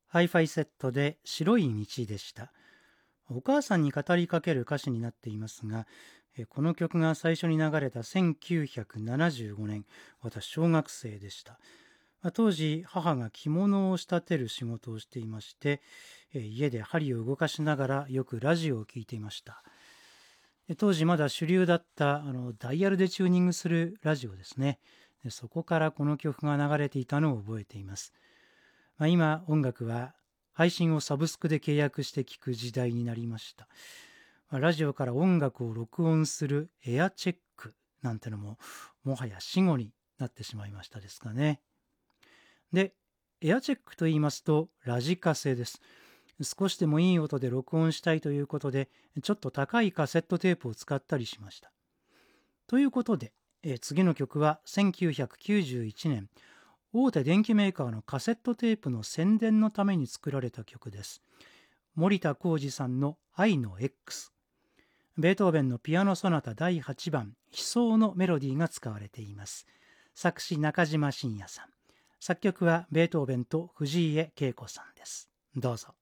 ハイファイセットで白い道でした。お母さんに語りかける歌詞になっていますが、この曲が最初に流れた1975年、私小学生でした。当時母が着物を仕立てる仕事をしていまして、家で針を動かしながらよくラジオを聞いていました。当時まだ主流だったダイヤルでチューニングするラジオですね。そこからこの曲が流れていたのを覚えています。今音楽は配信をサブスクで契約して聴く時代になりました。ラジオから音楽を録音するエアチェックなんてのももはや死語になってしまいましたですかね。で、エアチェックと言いますとラジカセです。少しでもいい音で録音したいということで、ちょっと高いカセットテープを使ったりしました。ということで、次の曲は1991年、大手電機メーカーのカセットテープの宣伝のために作られた曲です。森田浩二さんの愛の X。ベートーベンのピアノソナタ第8番、悲愴のメロディーが使われています。作詞中島信也さん。作曲はベートーベンと藤井恵恵子さんです。どうぞ。